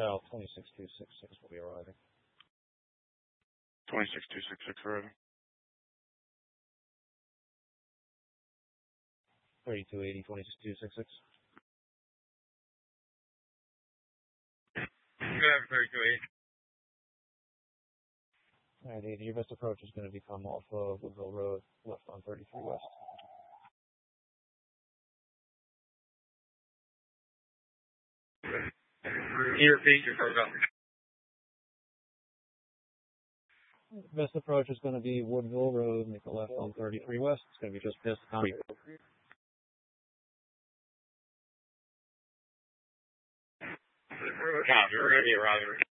South 26266 will be arriving. 26266 arriving. 3280 26266. Good after 3280. Alright, your best approach is going to become off of Woodville Road, left on 33 West. Your feature program. Best approach is going to be Woodville Road, make a left on 33 West. It's going to be just past the county. We're going to be arriving.